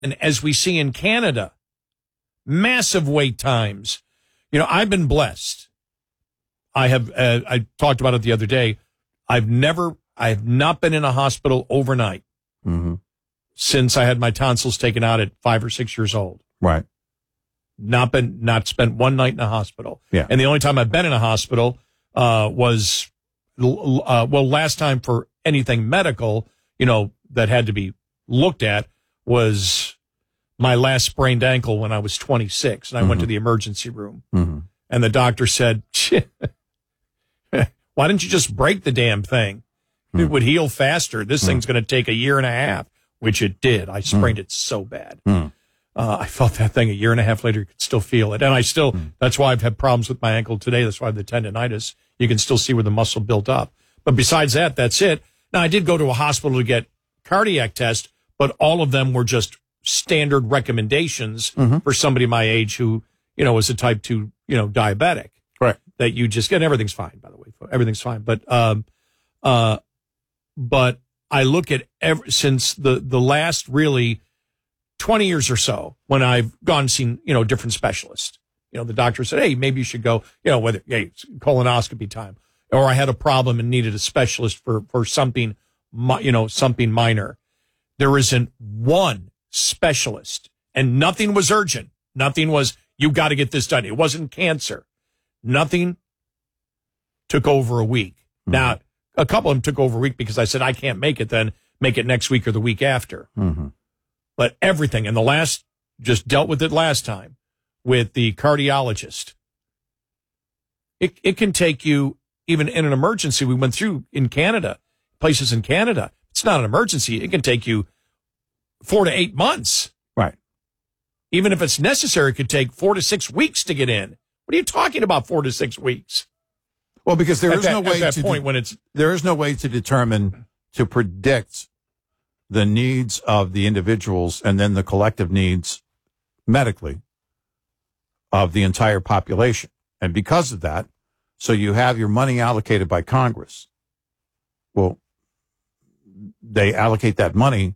And as we see in Canada, massive wait times. You know, I've been blessed. I have, I talked about it the other day. I have not been in a hospital overnight since I had my tonsils taken out at 5 or 6 years old. Right. Not spent one night in a hospital. Yeah. And the only time I've been in a hospital, was, last time for anything medical, you know, that had to be looked at was my last sprained ankle when I was 26, and I went to the emergency room, and the doctor said, why didn't you just break the damn thing? It would heal faster. This thing's going to take a year and a half, which it did. I sprained it so bad. I felt that thing a year and a half later, you could still feel it. And I still, that's why I've had problems with my ankle today. That's why I have the tendonitis. You can still see where the muscle built up. But besides that, that's it. Now, I did go to a hospital to get cardiac tests, but all of them were just standard recommendations for somebody my age who, you know, is a type 2, you know, diabetic. Right. That you just get. Everything's fine, by the way. Everything's fine. But I look at since the last really 20 years or so, when I've gone and seen, you know, different specialists, you know, the doctor said, hey, maybe you should go, you know, whether, hey, it's colonoscopy time, or I had a problem and needed a specialist for something, you know, something minor. There isn't one specialist, and nothing was urgent. Nothing was, you got to get this done. It wasn't cancer. Nothing took over a week. Now, a couple of them took over a week because I said, I can't make it then, make it next week or the week after. But everything, and just dealt with it last time with the cardiologist. It can take you, even in an emergency, we went through in Canada, places in Canada, it's not an emergency. It can take you 4 to 8 months. Right. Even if it's necessary, it could take 4 to 6 weeks to get in. What are you talking about, 4 to 6 weeks? Well, because there is no way to determine, to predict the needs of the individuals and then the collective needs medically of the entire population. And because of that, so you have your money allocated by Congress. Well, they allocate that money,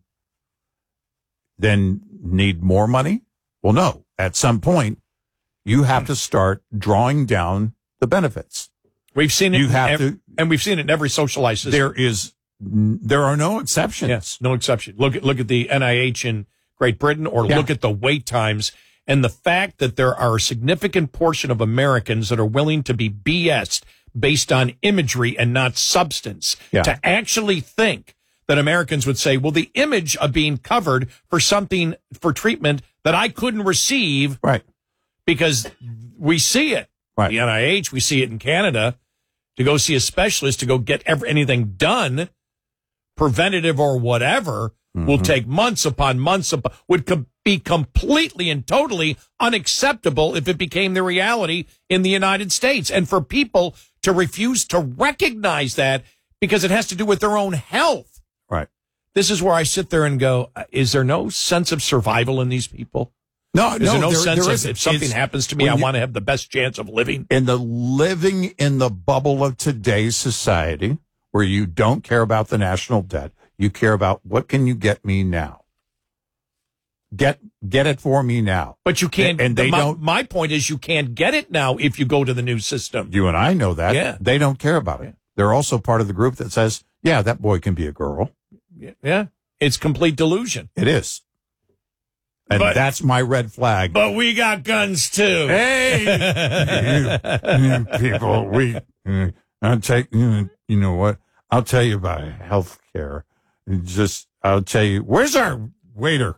then need more money? Well, no. At some point, you have to start drawing down the benefits. We've seen it. And we've seen it in every socialized system. There are no exceptions. Yes, no exception. Look at the NIH in Great Britain, or look at the wait times, and the fact that there are a significant portion of Americans that are willing to be BS'd based on imagery and not substance. To actually think that Americans would say, well, the image of being covered for something, for treatment that I couldn't receive. Right. Because we see it. Right. The NIH, we see it in Canada, to go see a specialist, to go get anything done, preventative or whatever, will take months upon months, would be completely and totally unacceptable if it became the reality in the United States. And for people to refuse to recognize that because it has to do with their own health. Right. This is where I sit there and go, is there no sense of survival in these people? No, Is there no sense of, if something happens to me, I want to have the best chance of living? Living in the bubble of today's society, where you don't care about the national debt, you care about what can you get me now? Get it for me now. But you can't. And they don't. My point is, you can't get it now if you go to the new system. You and I know that. Yeah. They don't care about it. They're also part of the group that says, yeah, that boy can be a girl. Yeah. It's complete delusion. It is. And that's my red flag. But we got guns too. Hey, you people, I'll take, you know what? I'll tell you about health care. I'll tell you, where's our waiter?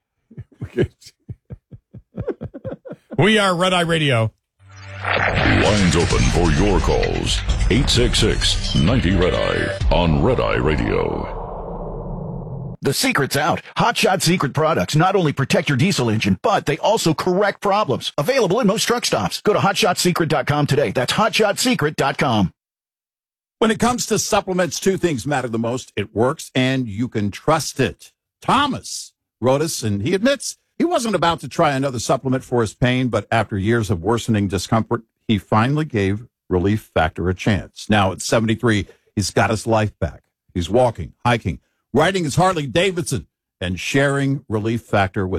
We are Red Eye Radio. Lines open for your calls. 866-90-RED-EYE on Red Eye Radio. The secret's out. Hot Shot Secret products not only protect your diesel engine, but they also correct problems. Available in most truck stops. Go to HotShotSecret.com today. That's HotShotSecret.com. When it comes to supplements, two things matter the most. It works, and you can trust it. Thomas wrote us, and he admits he wasn't about to try another supplement for his pain, but after years of worsening discomfort, he finally gave Relief Factor a chance. Now, at 73, he's got his life back. He's walking, hiking, riding his Harley Davidson, and sharing Relief Factor with